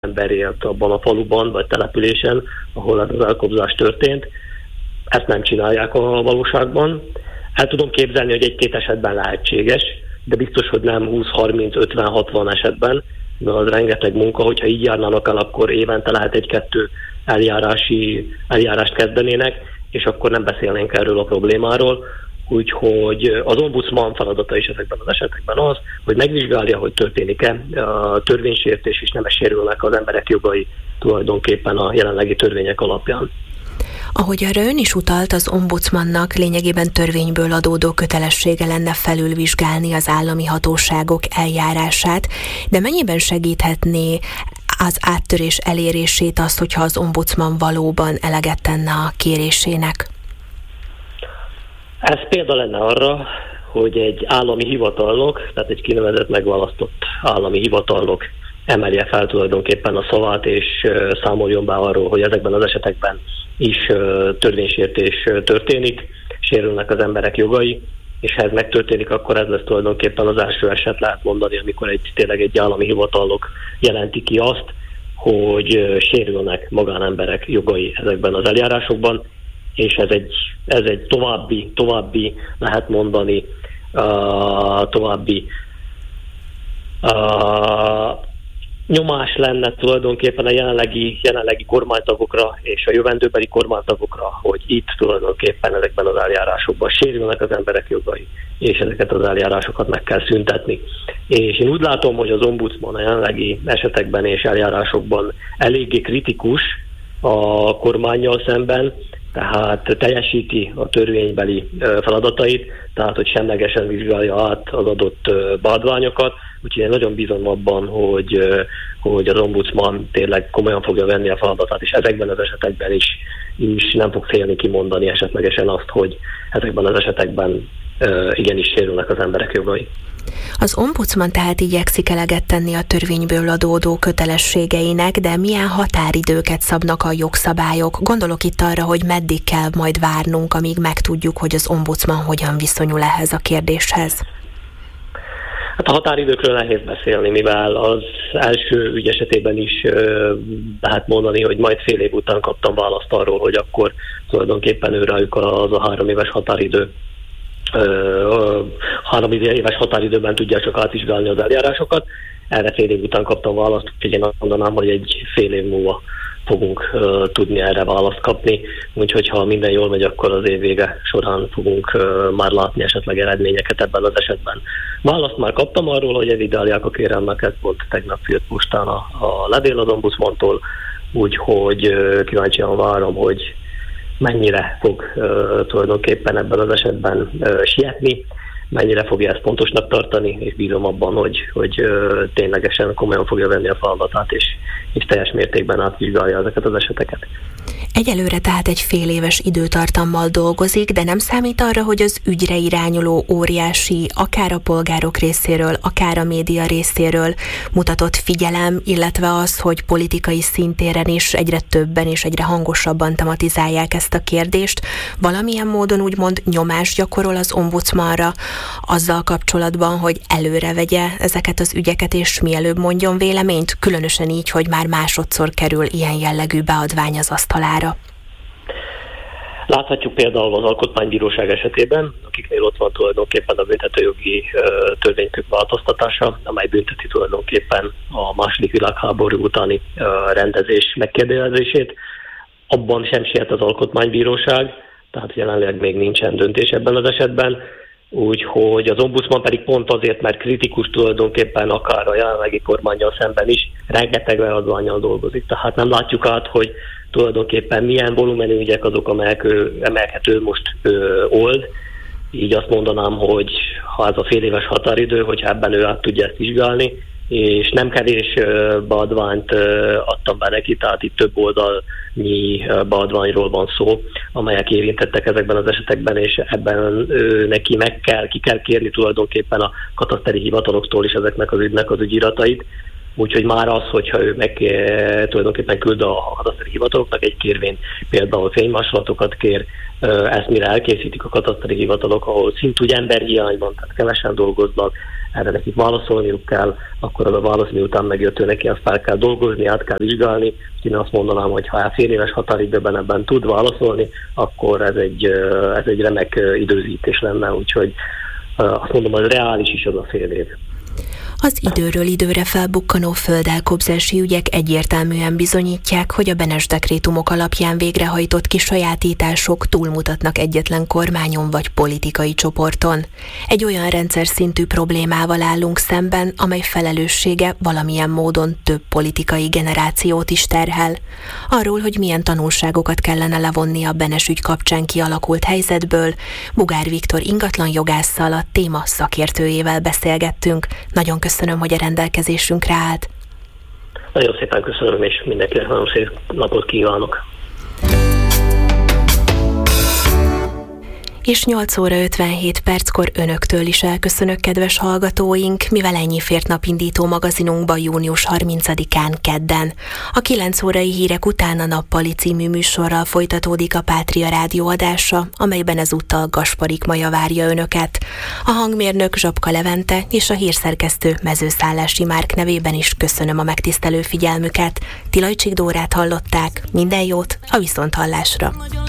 ember élt abban a faluban vagy településen, ahol az elkobzás történt. Ezt nem csinálják a valóságban. El tudom képzelni, hogy egy-két esetben lehetséges, de biztos, hogy nem 20-30-50-60 esetben, de az rengeteg munka, hogyha így járnának el, akkor évente lehet egy-kettő eljárást kezdenének, és akkor nem beszélnénk erről a problémáról. Úgyhogy az ombudsman feladata is ezekben az esetekben az, hogy megvizsgálja, hogy történik-e a törvénysértés, és nem sérülnek az emberek jogai tulajdonképpen a jelenlegi törvények alapján. Ahogy arra ön is utalt, az ombudsmannak lényegében törvényből adódó kötelessége lenne felülvizsgálni az állami hatóságok eljárását, de mennyiben segíthetné az áttörés elérését azt, hogyha az ombudsman valóban eleget tenne a kérésének? Ez példa lenne arra, hogy egy állami hivatalnok, tehát egy kinevezett, megválasztott állami hivatalnok emelje fel tulajdonképpen a szavát, és számoljon be arról, hogy ezekben az esetekben is törvénysértés történik, sérülnek az emberek jogai, és ha ez megtörténik, akkor ez lesz tulajdonképpen az első eset, lehet mondani, amikor tényleg egy állami hivatalnok jelenti ki azt, hogy sérülnek magánemberek jogai ezekben az eljárásokban, és ez egy további lehet mondani, további nyomás lenne tulajdonképpen a jelenlegi kormánytagokra és a jövendőbeli kormánytagokra, hogy itt tulajdonképpen ezekben az eljárásokban sérülnek az emberek jogai, és ezeket az eljárásokat meg kell szüntetni. És én úgy látom, hogy az ombudsman a jelenlegi esetekben és eljárásokban eléggé kritikus a kormánnyal szemben, tehát teljesíti a törvénybeli feladatait, tehát hogy semlegesen vizsgálja át az adott beadványokat, úgyhogy én nagyon bízom abban, hogy az ombudsman tényleg komolyan fogja venni a feladatát, és ezekben az esetekben is nem fog félni kimondani esetlegesen azt, hogy ezekben az esetekben igenis sérülnek az emberek jogai. Az ombudsman tehát igyekszik eleget tenni a törvényből adódó kötelességeinek, de milyen határidőket szabnak a jogszabályok? Gondolok itt arra, hogy meddig kell majd várnunk, amíg megtudjuk, hogy az ombudsman hogyan viszonyul ehhez a kérdéshez. Hát a határidőkről nehéz beszélni, mivel az első ügy esetében is lehet mondani, hogy majd fél év után kaptam választ arról, hogy akkor tulajdonképpen őrájuk az a 3 éves határidő. 3 éves határidőben tudják csak átvizsgálni az eljárásokat. Erre fél év után kaptam választ, úgyhogy én azt mondanám, hogy egy fél év múlva fogunk tudni erre választ kapni. Úgyhogy ha minden jól megy, akkor az év vége során fogunk már látni esetleg eredményeket ebben az esetben. Választ már kaptam arról, hogy revidálják a kérelmeket, volt tegnap jött postán a levél az ombudsmantól, úgyhogy kíváncsian várom, hogy mennyire fog tulajdonképpen ebben az esetben sietni, mennyire fogja ezt fontosnak tartani, és bízom abban, hogy ténylegesen komolyan fogja venni a feladatát, és teljes mértékben átvizsgálja ezeket az eseteket. Egyelőre tehát egy fél éves időtartammal dolgozik, de nem számít arra, hogy az ügyre irányuló óriási, akár a polgárok részéről, akár a média részéről mutatott figyelem, illetve az, hogy politikai szintéren is egyre többen és egyre hangosabban tematizálják ezt a kérdést, valamilyen módon úgymond nyomást gyakorol az ombudsmanra azzal kapcsolatban, hogy előre vegye ezeket az ügyeket, és mielőbb mondjon véleményt, különösen így, hogy már másodszor kerül ilyen jellegű beadvány az asztalára. Láthatjuk például az Alkotmánybíróság esetében, akiknél ott van tulajdonképpen a büntetőjogi törvénykök változtatása, amely bünteti tulajdonképpen a II. Világháború utáni rendezés megkérdezését. Abban sem siet az Alkotmánybíróság, tehát jelenleg még nincsen döntés ebben az esetben. Úgyhogy az ombudsman pedig pont azért, mert kritikus tulajdonképpen akár a jelenlegi kormánnyal szemben is rengeteg beadvánnyal dolgozik. Tehát nem látjuk át, hogy tulajdonképpen milyen volumenű ügyek azok, amelyeket ő most old. Így azt mondanám, hogy ha ez a fél éves határidő, hogyha ebben ő át tudja ezt vizsgálni, és nem kevés beadványt adtam be neki, tehát itt több oldalnyi beadványról van szó, amelyek érintettek ezekben az esetekben, és ebben neki ki kell kérni tulajdonképpen a kataszteri hivataloktól is ezeknek az ügynek az ügyiratait. Úgyhogy már az, hogyha ő tulajdonképpen küld a kataszteri hivataloknak egy kérvényt, például fénymásolatokat kér, ezt mire elkészítik a kataszteri hivatalok, ahol szintúgy emberhiány van, tehát kevesen dolgoznak, erre nekik válaszolniuk kell, akkor az a válasz miután megjött, ő neki azt fel kell dolgozni, át kell vizsgálni. Én azt mondanám, hogy ha fél éves határidőben ebben tud válaszolni, akkor ez egy remek időzítés lenne, úgyhogy azt mondom, hogy reális is az a fél év. Az időről időre felbukkanó földelkobzási ügyek egyértelműen bizonyítják, hogy a Benes dekrétumok alapján végrehajtott kisajátítások túlmutatnak egyetlen kormányon vagy politikai csoporton. Egy olyan rendszer szintű problémával állunk szemben, amely felelőssége valamilyen módon több politikai generációt is terhel. Arról, hogy milyen tanulságokat kellene levonni a Benes ügy kapcsán kialakult helyzetből, Bugár Viktor ingatlanjogásszal, a téma szakértőjével beszélgettünk. Nagyon köszönöm, hogy a rendelkezésünkre állt. Nagyon szépen köszönöm, és mindenkinek nagyon szép napot kívánok. És 8 óra 57 perckor önöktől is elköszönök, kedves hallgatóink, mivel ennyi fért napindító magazinunkba június 30-án kedden. A 9 órai hírek után a Nappali című műsorral folytatódik a Pátria Rádió adása, amelyben ezúttal Gasparik Maja várja önöket. A hangmérnök Zsapka Levente és a hírszerkesztő Mezőszállási Márk nevében is köszönöm a megtisztelő figyelmüket. Tilajcsik Dórát hallották, minden jót, a viszonthallásra.